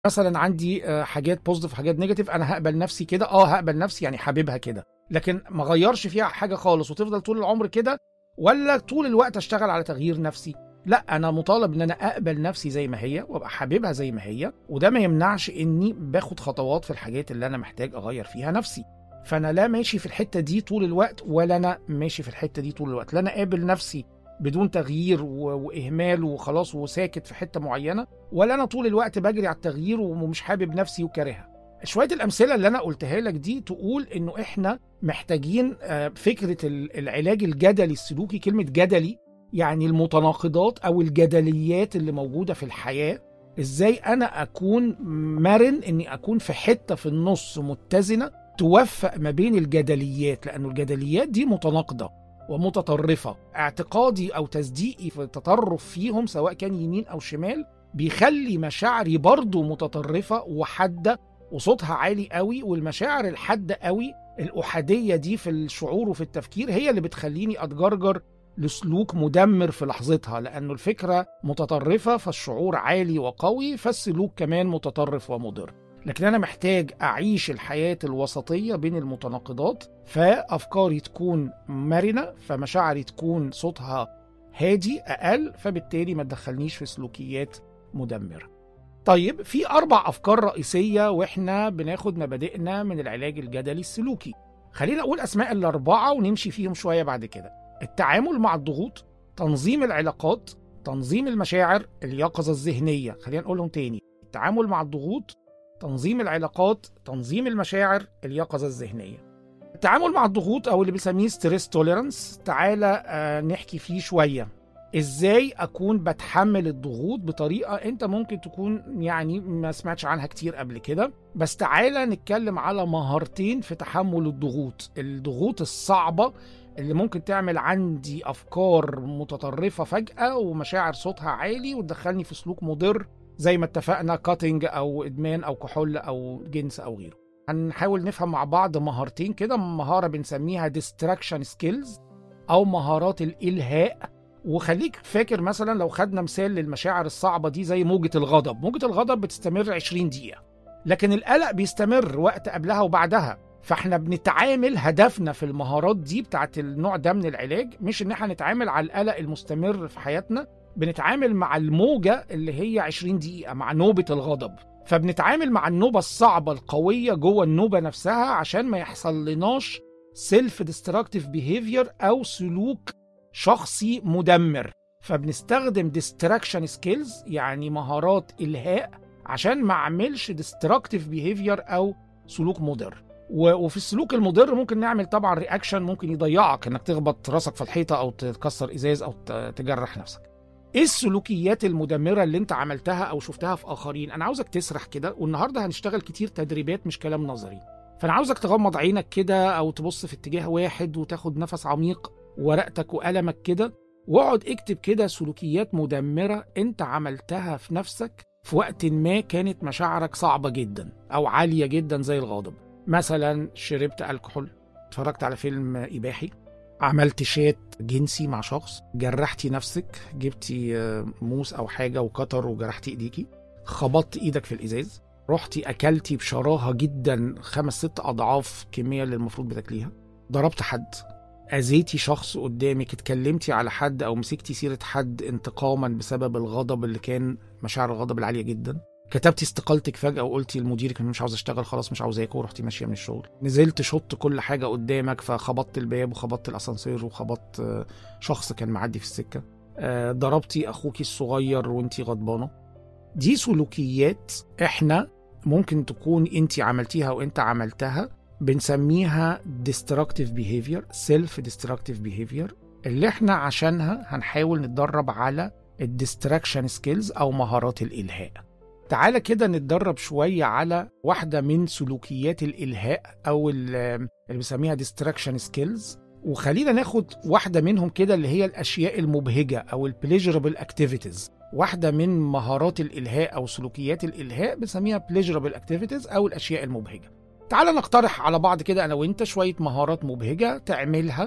مثلا عندي حاجات بوزيتيف وحاجات نيجاتيف، انا هقبل نفسي كده، هقبل نفسي يعني حاببها كده، لكن ما غيرش فيها حاجه خالص وتفضل طول العمر كده، ولا طول الوقت اشتغل على تغيير نفسي. لا، انا مطالب ان انا اقبل نفسي زي ما هي وابقى حاببها زي ما هي، وده ما يمنعش اني باخد خطوات في الحاجات اللي انا محتاج اغير فيها نفسي. فانا لا ماشي في الحته دي طول الوقت، ولا انا ماشي في الحته دي طول الوقت، لا انا قابل نفسي بدون تغيير واهمال وخلاص وساكت في حته معينه، ولا انا طول الوقت بجري على التغيير ومش حابب نفسي وكارهها. شويه الامثله اللي انا قلتها لك دي تقول انه احنا محتاجين فكره العلاج الجدلي السلوكي. كلمه جدلي يعني المتناقضات او الجدليات اللي موجوده في الحياه، ازاي انا اكون مرن، اني اكون في حته في النص متزنه توفق ما بين الجدليات، لانه الجدليات دي متناقضه ومتطرفه. اعتقادي او تصديقي في التطرف فيهم سواء كان يمين او شمال بيخلي مشاعري برضو متطرفه وحاده وصوتها عالي قوي، والمشاعر الحاده قوي الأحادية دي في الشعور وفي التفكير هي اللي بتخليني أتجرجر لسلوك مدمر في لحظتها، لأنه الفكرة متطرفة فالشعور عالي وقوي، فالسلوك كمان متطرف ومضر. لكن أنا محتاج أعيش الحياة الوسطية بين المتناقضات، فأفكاري تكون مرنة، فمشاعري تكون صوتها هادي أقل، فبالتالي ما تدخلنيش في سلوكيات مدمرة. طيب، في 4 أفكار رئيسية وإحنا بناخد مبادئنا من العلاج الجدلي السلوكي. خلينا أقول أسماء ال4 ونمشي فيهم شوية بعد كده. التعامل مع الضغوط، تنظيم العلاقات، تنظيم المشاعر، اليقظة الذهنية. خلينا نقولهم تاني: التعامل مع الضغوط، تنظيم العلاقات، تنظيم المشاعر، اليقظة الذهنية. التعامل مع الضغوط أو اللي بنسميه ستريس توليرانس، تعالى نحكي فيه شوية. ازاي اكون بتحمل الضغوط بطريقه انت ممكن تكون يعني ما سمعتش عنها كتير قبل كده، بس تعالى نتكلم على مهارتين في تحمل الضغوط الصعبه اللي ممكن تعمل عندي افكار متطرفه فجاه ومشاعر صوتها عالي وتدخلني في سلوك مضر زي ما اتفقنا، كاتنج او ادمان او كحول او جنس او غيره. هنحاول نفهم مع بعض مهارتين كده. مهاره بنسميها distraction skills او مهارات الالهاء. وخليك فاكر مثلا لو خدنا مثال للمشاعر الصعبة دي زي موجة الغضب بتستمر 20 دقيقة، لكن القلق بيستمر وقت قبلها وبعدها. فاحنا بنتعامل، هدفنا في المهارات دي بتاعت النوع ده من العلاج مش ان احنا نتعامل على القلق المستمر في حياتنا، بنتعامل مع الموجة اللي هي 20 دقيقة، مع نوبة الغضب. فبنتعامل مع النوبة الصعبة القوية جوه النوبة نفسها عشان ما يحصل لناش سيلف ديستراكتيف بيهيفير او سلوك شخصي مدمر. فبنستخدم distraction skills يعني مهارات إلهاء عشان ما اعملش destructive behavior أو سلوك مضر. وفي السلوك المضر ممكن نعمل طبعا رياكشن ممكن يضيعك، انك تخبط راسك في الحيطة او تكسر ازاز او تجرح نفسك. ايه السلوكيات المدمرة اللي انت عملتها او شفتها في اخرين؟ انا عاوزك تسرح كده، والنهاردة هنشتغل كتير تدريبات مش كلام نظري. فانا عاوزك تغمض عينك كده او تبص في اتجاه واحد وتاخد نفس عميق، ورقتك وقلمك كده، واقعد اكتب كده سلوكيات مدمرة انت عملتها في نفسك في وقت ما كانت مشاعرك صعبة جدا او عالية جدا زي الغضب. مثلا شربت الكحول، اتفرجت على فيلم اباحي، عملت شات جنسي مع شخص، جرحتي نفسك، جبتي موس او حاجة وكتر وجرحتي ايديكي، خبطت ايدك في الازاز، رحتي اكلتي بشراهة جدا 5-6 اضعاف كمية اللي المفروض بتاكليها، ضربت حد، أذيتي شخص قدامك، اتكلمتي على حد أو مسكتي سيرة حد انتقاما بسبب الغضب اللي كان مشاعر الغضب العالية جدا، كتبتي استقالتك فجأة وقلتي لمديرك إن مش عاوز أشتغل خلاص مش عاوزاك ورحتي ماشية من الشغل، نزلت شط كل حاجة قدامك فخبطت الباب وخبطت الأسانسير وخبطت شخص كان معدي في السكة، ضربتي أخوكي الصغير وانتي غضبانة. دي سلوكيات إحنا ممكن تكون انتي عملتيها وانت عملتها، بنسميها destructive behavior، self destructive behavior، اللي احنا عشانها هنحاول نتدرب على distraction skills أو مهارات الإلهاء. تعالى كده نتدرب شوية على واحدة من سلوكيات الإلهاء أو اللي بنسميها distraction skills، وخلينا ناخد واحدة منهم كده اللي هي الأشياء المبهجة أو pleasurable activities. واحدة من مهارات الإلهاء أو سلوكيات الإلهاء بنسميها pleasurable activities أو الأشياء المبهجة. تعال نقترح على بعض كده أنا وإنت شوية مهارات مبهجة تعملها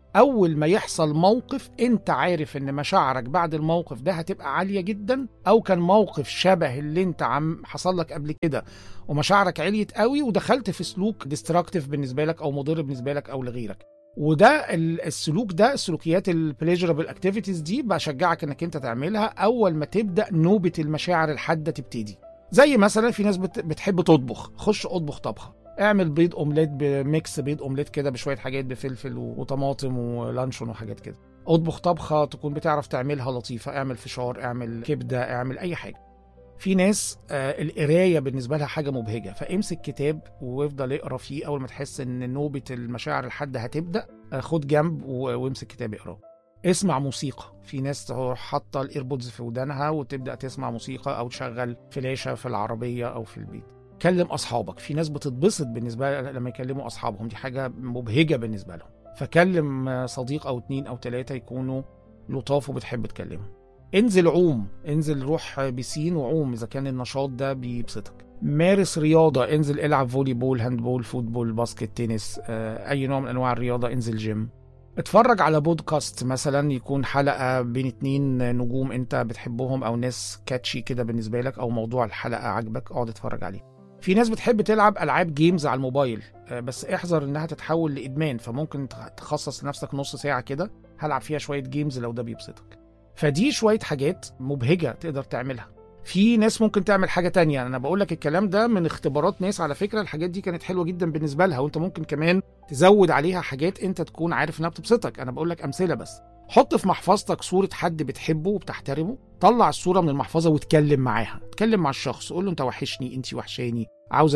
اول ما يحصل موقف انت عارف ان مشاعرك بعد الموقف ده هتبقى عالية جدا، او كان موقف شبه اللي انت حصل لك قبل كده ومشاعرك عليت قوي ودخلت في سلوك ديستراكتيف بالنسبة لك او مضر بالنسبة لك او لغيرك. وده السلوك ده، السلوكيات البليجرابل اكتيفيتيز دي بشجعك انك انت تعملها اول ما تبدا نوبه المشاعر الحاده تبتدي. زي مثلا في ناس بتحب تطبخ، خش اطبخ طبخه، اعمل بيض اومليت بميكس بيض اومليت كده بشويه حاجات بفلفل وطماطم ولانشون وحاجات كده. اطبخ طبخه تكون بتعرف تعملها لطيفه، اعمل فشار، اعمل كبده، اعمل اي حاجه. في ناس القرايه بالنسبه لها حاجه مبهجه، فامسك كتاب وافضل اقرا فيه. اول ما تحس ان نوبه المشاعر الحاده هتبدا، خد جنب وامسك كتاب اقراه. اسمع موسيقى، في ناس تروح حاطه الايربودز في ودانها وتبدا تسمع موسيقى او تشغل فلاشه في العربيه او في البيت. كلم اصحابك، في ناس بتتبسط بالنسبه لما يكلموا اصحابهم، دي حاجه مبهجه بالنسبه لهم. فكلم صديق او 2 أو 3 يكونوا لطاف وبتحب تكلمهم. انزل عوم، انزل روح بيسين وعوم اذا كان النشاط ده بيبسطك. مارس رياضه، انزل العب فولي بول، هاند بول، فوتبول، باسكت، تنس، اي نوع من انواع الرياضه، انزل جيم. اتفرج على بودكاست مثلا يكون حلقه بين 2 نجوم انت بتحبهم او ناس كاتشي كده بالنسبه لك، او موضوع الحلقه عجبك، اقعد اتفرج عليه. في ناس بتحب تلعب العاب جيمز على الموبايل، بس احذر انها تتحول لادمان، فممكن تخصص لنفسك نص ساعه كده هلعب فيها شويه جيمز لو ده بيبسطك. فدي شويه حاجات مبهجه تقدر تعملها. في ناس ممكن تعمل حاجه تانية، انا بقول لك الكلام ده من اختبارات ناس على فكره، الحاجات دي كانت حلوه جدا بالنسبه لها، وانت ممكن كمان تزود عليها حاجات انت تكون عارف انها بتبسطك. انا بقول لك امثله بس. حط في محفظتك صوره حد بتحبه وبتحترمه، طلع الصوره من المحفظه واتكلم معاها، اتكلم مع الشخص، قول له انت وحشني، انت وحشاني، عاوز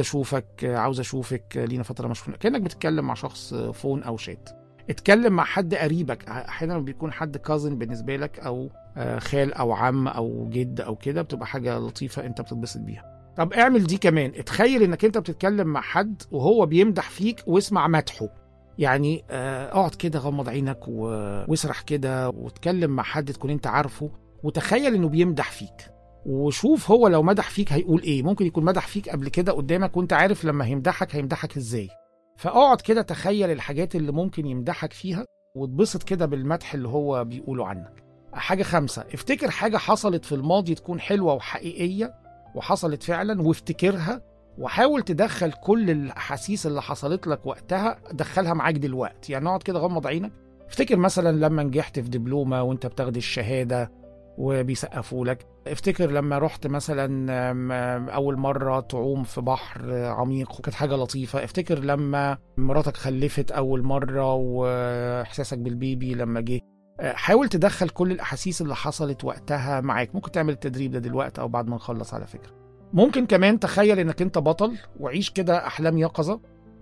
اشوفك، لينا فتره مش كانك بتتكلم مع شخص فون او شات. اتكلم مع حد قريبك، احيانا بيكون حد كازن بالنسبه لك او خال او عم او جد او كده، بتبقى حاجه لطيفه انت بتتبسط بيها. طب اعمل دي كمان، اتخيل انك انت بتتكلم مع حد وهو بيمدح فيك واسمع مدحه. يعني اقعد كده غمض عينك واسرح كده واتكلم مع حد تكون انت عارفه، وتخيل انه بيمدح فيك، وشوف هو لو مدح فيك هيقول ايه. ممكن يكون مدح فيك قبل كده قدامك وانت عارف لما هيمدحك ازاي. فاقعد كده تخيل الحاجات اللي ممكن يمدحك فيها وتبسط كده بالمدح اللي هو بيقوله عنك. حاجة 5، افتكر حاجة حصلت في الماضي تكون حلوة وحقيقية وحصلت فعلا، وافتكرها وحاول تدخل كل الأحاسيس اللي حصلت لك وقتها دخلها معاك دلوقتي. يعني اقعد كده غمض عينك، افتكر مثلا لما نجحت في دبلومة وانت بتاخد الشهادة وبيسقفوا لك، افتكر لما رحت مثلا اول مرة تعوم في بحر عميق وكانت حاجة لطيفة، افتكر لما مراتك خلفت اول مرة واحساسك بالبيبي لما جه. حاول تدخل كل الاحاسيس اللي حصلت وقتها معاك. ممكن تعمل التدريب ده دلوقتي او بعد ما نخلص على فكرة. ممكن كمان تخيل انك انت بطل وعيش كده احلام يقظة،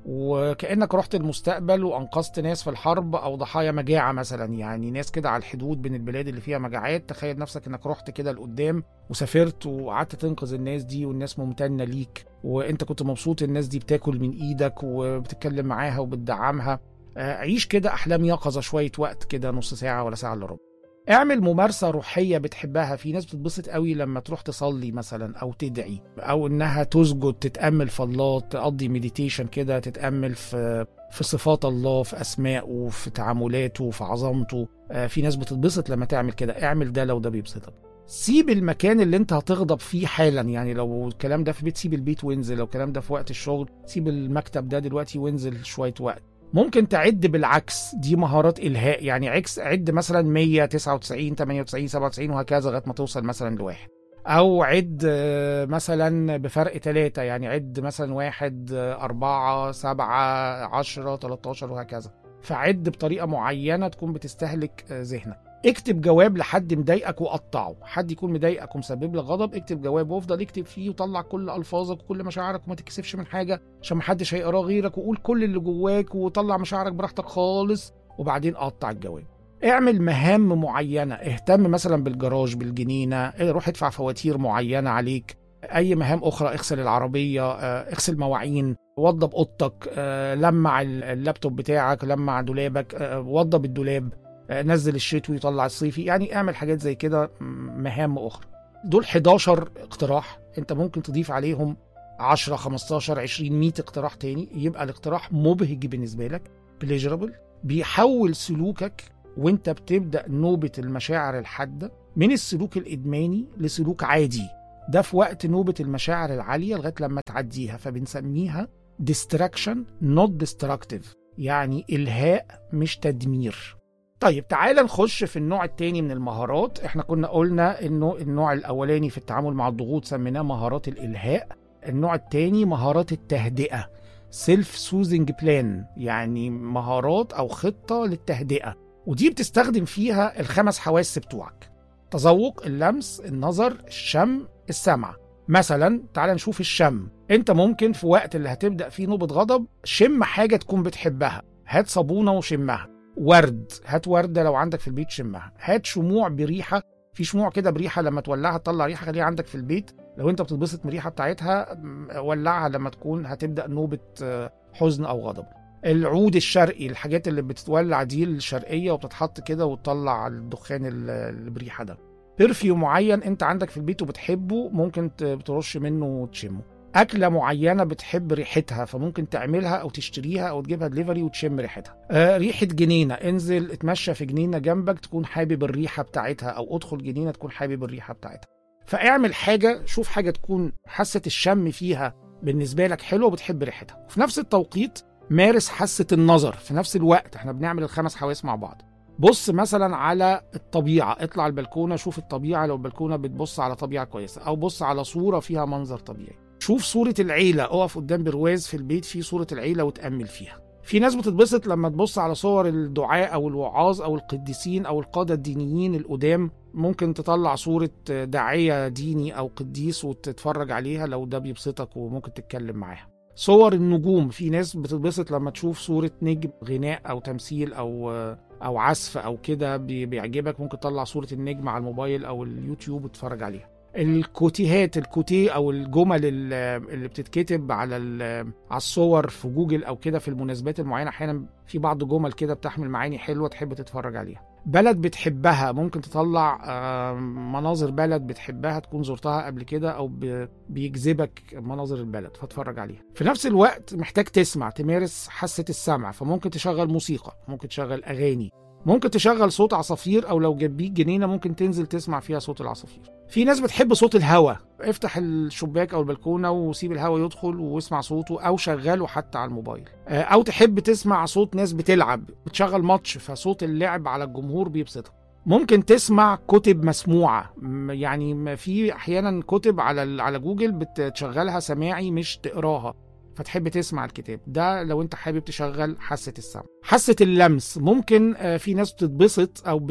وكأنك رحت المستقبل وأنقذت ناس في الحرب أو ضحايا مجاعة مثلا، يعني ناس كده على الحدود بين البلاد اللي فيها مجاعات. تخيل نفسك انك رحت كده لقدام وسافرت وقعدت تنقذ الناس دي، والناس ممتنة ليك وانت كنت مبسوط الناس دي بتاكل من ايدك وبتتكلم معاها وبتدعمها. عيش كده أحلام يقظة شوية وقت كده، نص ساعة ولا ساعة إلا ربع. اعمل ممارسة روحية بتحبها. في ناس بتتبسط قوي لما تروح تصلي مثلا أو تدعي، أو إنها تسجد، تتأمل في الله، تقضي مديتيشن كده، تتأمل في صفات الله، في أسمائه، في تعاملاته، في عظمته. في ناس بتتبسط لما تعمل كده. اعمل ده لو ده بيبسطك. سيب المكان اللي انت هتغضب فيه حالا، يعني لو الكلام ده في بيت سيب البيت وانزل، لو الكلام ده في وقت الشغل سيب المكتب ده دلوقتي وانزل شوية وقت. ممكن تعد بالعكس، دي مهارات إلهاء، يعني عد مثلا 100 99 98 97 وهكذا لغايه ما توصل مثلا لواحد، أو عد مثلا بفرق 3، يعني عد مثلا 1 4 7 10 13 وهكذا. فعد بطريقة معينة تكون بتستهلك ذهنك. اكتب جواب لحد مضايقك وقطعه، حد يكون مضايقك ومسبب لك غضب، اكتب جواب وافضل اكتب فيه وطلع كل الفاظك وكل مشاعرك وما تكسفش من حاجه عشان محدش هيقراه غيرك، وقول كل اللي جواك وطلع مشاعرك براحتك خالص، وبعدين قطع الجواب. اعمل مهام معينه، اهتم مثلا بالجراج، بالجنينه، روح ادفع فواتير معينه عليك. اي مهام اخرى، اغسل العربيه، اغسل مواعين، وضب اوضتك، لمع اللابتوب بتاعك، لمع دولابك، وضب الدولاب، نزل الشتوي وطلع الصيفي. يعني اعمل حاجات زي كده، مهام اخرى. دول 11 اقتراح، انت ممكن تضيف عليهم 10 15 20 100 اقتراح تاني، يبقى الاقتراح مبهج بالنسبه لك، بليجرابل، بيحول سلوكك وانت بتبدأ نوبة المشاعر الحادة من السلوك الإدماني لسلوك عادي. ده في وقت نوبة المشاعر العالية لغاية لما تعديها، فبنسميها distraction not destructive، يعني إلهاء مش تدمير. طيب تعال نخش في النوع التاني من المهارات. احنا كنا قلنا انه النوع الاولاني في التعامل مع الضغوط سميناه مهارات الإلهاء. النوع التاني مهارات التهدئة، self-soothing plan، يعني مهارات او خطة للتهدئة، ودي بتستخدم فيها الخمس حواس بتوعك: تذوق، اللمس، النظر، الشم، السمع. مثلا تعال نشوف الشم. انت ممكن في وقت اللي هتبدأ فيه نوبة غضب شم حاجة تكون بتحبها، هات صابونة وشمها، ورد، هات وردة لو عندك في البيت شمها، هات شموع بريحة، في شموع كده بريحة لما تولعها تطلع ريحة، خليها عندك في البيت لو انت بتتبسط من الريحة بتاعتها، ولعها لما تكون هتبدأ نوبة حزن او غضب. العود الشرقي، الحاجات اللي بتتولع دي الشرقية وبتتحط كده وتطلع الدخان اللي بريحة ده. برفيوم معين انت عندك في البيت وبتحبه ممكن ترش منه وتشمه. أكلة معينة بتحب ريحتها فممكن تعملها أو تشتريها أو تجيبها دليفري وتشم ريحتها. ريحة جنينة، انزل اتمشى في جنينة جنبك تكون حابب الريحة بتاعتها، أو ادخل جنينة تكون حابب الريحة بتاعتها. فاعمل حاجة، شوف حاجة تكون حاسة الشم فيها بالنسبة لك حلوة وبتحب ريحتها. وفي نفس التوقيت مارس حاسة النظر. في نفس الوقت احنا بنعمل الخمس حواس مع بعض. بص مثلا على الطبيعة، اطلع البلكونة شوف الطبيعة لو البلكونة بتبص على طبيعة كويسة، أو بص على صورة فيها منظر طبيعي. شوف صورة العيلة، اقف قدام برواز في البيت فيه صورة العيلة وتأمل فيها. في ناس بتتبسط لما تبص على صور الدعاء أو الوعاظ أو القديسين أو القادة الدينيين القدام، ممكن تطلع صورة داعية ديني أو قديس وتتفرج عليها لو ده بيبسطك وممكن تتكلم معاها. صور النجوم، في ناس بتتبسط لما تشوف صورة نجم غناء أو تمثيل أو عزف أو كده بيعجبك، ممكن تطلع صورة النجم على الموبايل أو اليوتيوب وتتفرج عليها. الكوتيهات، الكوتيه او الجمل اللي بتتكتب على الصور في جوجل او كده في المناسبات المعينه، احيانا في بعض جمل كده بتحمل معاني حلوه تحب تتفرج عليها. بلد بتحبها، ممكن تطلع مناظر بلد بتحبها تكون زرتها قبل كده او بيجذبك مناظر البلد فتتفرج عليها. في نفس الوقت محتاج تسمع، تمارس حاسه السمع، فممكن تشغل موسيقى، ممكن تشغل اغاني، ممكن تشغل صوت عصافير، او لو جنبيك جنينه ممكن تنزل تسمع فيها صوت العصافير. في ناس بتحب صوت الهواء، افتح الشباك او البلكونه وسيب الهواء يدخل واسمع صوته، او شغله حتى على الموبايل. او تحب تسمع صوت ناس بتلعب، بتشغل ماتش فصوت اللعب على الجمهور بيبسطك. ممكن تسمع كتب مسموعه، يعني في احيانا كتب على جوجل بتشغلها سماعي مش تقراها، فتحب تسمع الكتاب ده لو انت حابب تشغل حاسة السمع. حاسة اللمس، ممكن في ناس بتتبسط او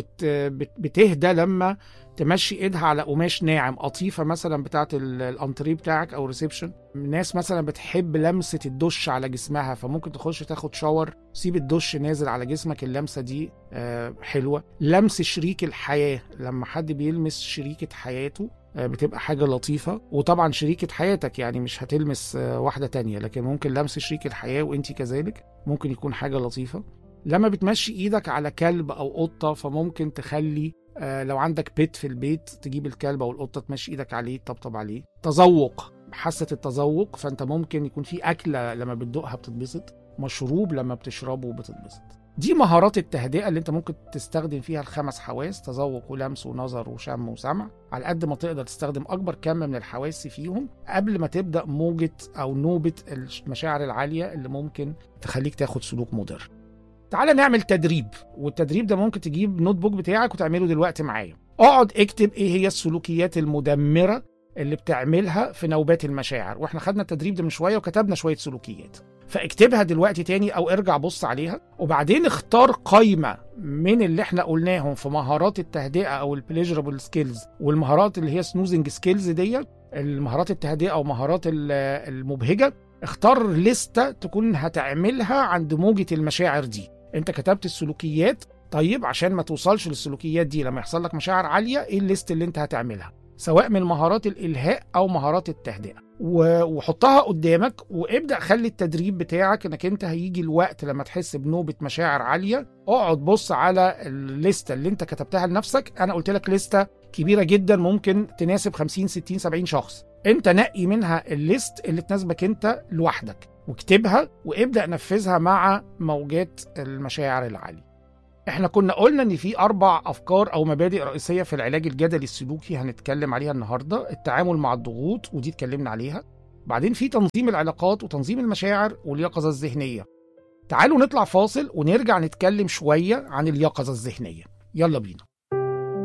بتهدى لما تمشي ايدها على قماش ناعم، قطيفة مثلا بتاعة الانتريه بتاعك او ريسبشن. ناس مثلا بتحب لمسة الدش على جسمها، فممكن تخش تاخد شاور سيب الدش نازل على جسمك، اللمسة دي حلوة. لمس شريك الحياة، لما حد بيلمس شريكة حياته بتبقى حاجة لطيفة. وطبعا شريكة حياتك يعني مش هتلمس واحدة تانية، لكن ممكن لمس شريك الحياة وانتي كذلك ممكن يكون حاجة لطيفة. لما بتمشي ايدك على كلب او قطة، فممكن تخلي لو عندك بيت في البيت تجيب الكلب او القطة تمشي ايدك عليه تطبطب عليه. تذوق، حاسة التذوق، فانت ممكن يكون في اكلة لما بتدوقها بتتبسط، مشروب لما بتشربه بتتبسط. دي مهارات التهدئة اللي انت ممكن تستخدم فيها الخمس حواس: تذوق ولمس ونظر وشم وسمع. على قد ما تقدر تستخدم اكبر كم من الحواس فيهم قبل ما تبدأ موجة او نوبة المشاعر العالية اللي ممكن تخليك تاخد سلوك مضر. تعال نعمل تدريب، والتدريب ده ممكن تجيب نوت بوك بتاعك وتعمله دلوقتي معايا. اقعد اكتب ايه هي السلوكيات المدمرة اللي بتعملها في نوبات المشاعر، واحنا خدنا التدريب ده من شوية وكتبنا شوية سلوكيات، فاكتبها دلوقتي تاني او ارجع بص عليها، وبعدين اختار قائمة من اللي احنا قلناهم في مهارات التهدئة او البليجرابل سكيلز والمهارات اللي هي سنوزنج سكيلز دي، المهارات التهدئة او مهارات المبهجة. اختار لستة تكون هتعملها عند موجة المشاعر دي. انت كتبت السلوكيات، طيب عشان ما توصلش للسلوكيات دي لما يحصل لك مشاعر عالية، ايه الليست اللي انت هتعملها سواء من مهارات الإلهاء أو مهارات التهدئة، وحطها قدامك وابدأ خلي التدريب بتاعك انك انت هيجي الوقت لما تحس بنوبة مشاعر عالية اقعد بص على الليستة اللي انت كتبتها لنفسك. انا قلت لك ليستة كبيرة جدا ممكن تناسب 50 60 70 شخص، انت نقي منها الليست اللي تناسبك انت لوحدك. واكتبها وابدأ نفذها مع موجات المشاعر العالية. احنا كنا قلنا ان في 4 أفكار أو مبادئ رئيسية في العلاج الجدلي السلوكي هنتكلم عليها النهاردة. التعامل مع الضغوط، ودي اتكلمنا عليها. بعدين في تنظيم العلاقات وتنظيم المشاعر واليقظة الذهنية. تعالوا نطلع فاصل ونرجع نتكلم شوية عن اليقظة الذهنية. يلا بينا.